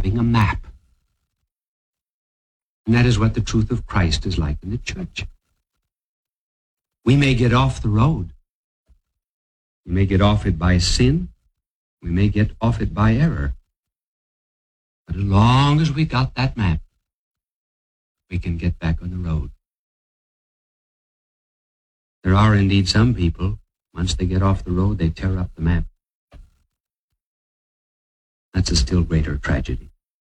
having a map. And that is what the truth of Christ is like in the church. We may get off the road. We may get off it by sin. We may get off it by error. But as long as we got that map, we can get back on the road. There are indeed some people, once they get off the road, they tear up the map. That's a still greater tragedy.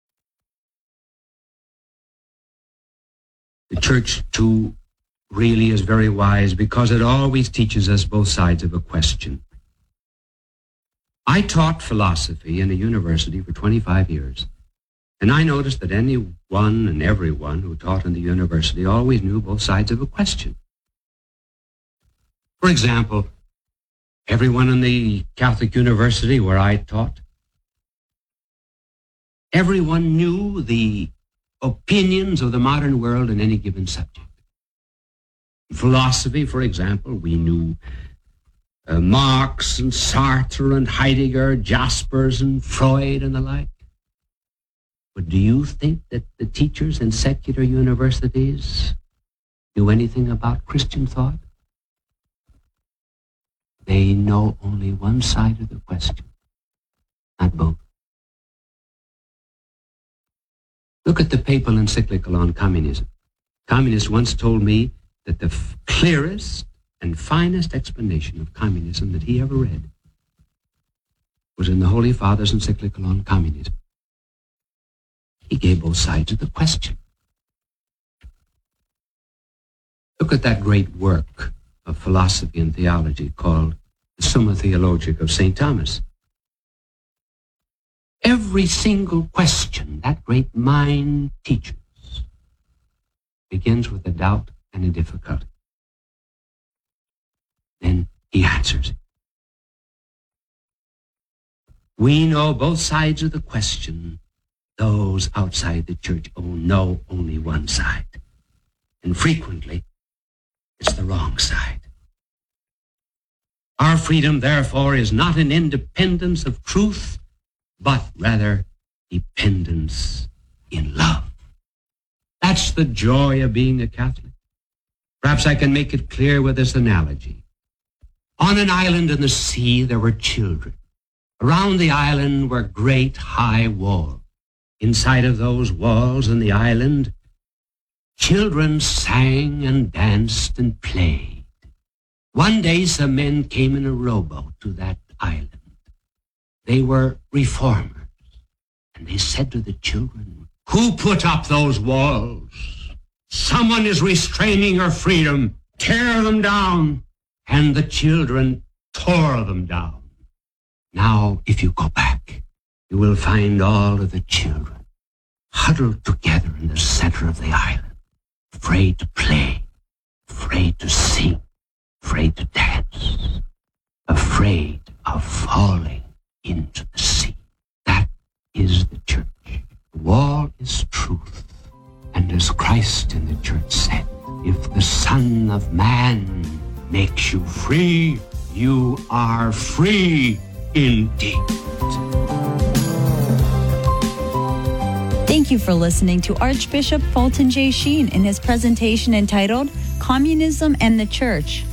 The church, too, really is very wise because it always teaches us both sides of a question. I taught philosophy in a university for 25 years, and I noticed that anyone and everyone who taught in the university always knew both sides of a question. For example, everyone in the Catholic university where I taught, everyone knew the opinions of the modern world in any given subject. In philosophy, for example, we knew Marx and Sartre and Heidegger, Jaspers and Freud and the like. But do you think that the teachers in secular universities knew anything about Christian thought? They know only one side of the question, not both. Look at the papal encyclical on communism. Communists once told me that the clearest and finest explanation of communism that he ever read was in the Holy Father's encyclical on communism. He gave both sides of the question. Look at that great work of philosophy and theology called the Summa Theologica of St. Thomas. Every single question that great mind teaches begins with a doubt and a difficulty. Then he answers it. We know both sides of the question. Those outside the church know only one side. And frequently, it's the wrong side. Our freedom, therefore, is not an independence of truth, but rather dependence in love. That's the joy of being a Catholic. Perhaps I can make it clear with this analogy. On an island in the sea, there were children. Around the island were great high walls. Inside of those walls in the island, children sang and danced and played. One day some men came in a rowboat to that island. They were reformers, and they said to the children, "Who put up those walls? Someone is restraining our freedom. Tear them down." And the children tore them down. Now, if you go back, you will find all of the children huddled together in the center of the island, afraid to play, afraid to sing, afraid to dance, afraid of falling into the sea. That is the church. The wall is truth. And as Christ in the church said, if the Son of Man makes you free, you are free indeed. Thank you for listening to Archbishop Fulton J. Sheen in his presentation entitled Communism and the Church.